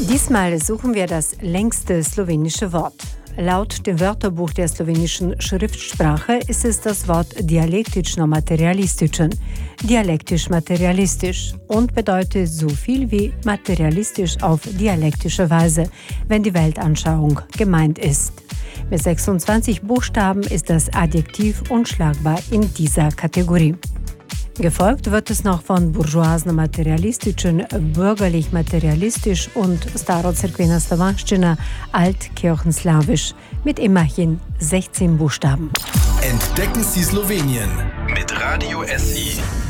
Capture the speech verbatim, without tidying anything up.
Diesmal suchen wir das längste slowenische Wort. Laut dem Wörterbuch der slowenischen Schriftsprache ist es das Wort dialektisch-materialistischen, dialektisch-materialistisch und bedeutet so viel wie materialistisch auf dialektische Weise, wenn die Weltanschauung gemeint ist. Mit sechsundzwanzig Buchstaben ist das Adjektiv unschlagbar in dieser Kategorie. Gefolgt wird es noch von bourgeoisno-materialistischen, bürgerlich-materialistisch und starozerkwena slovanščina, altkirchenslawisch mit immerhin sechzehn Buchstaben. Entdecken Sie Slowenien mit Radio S I.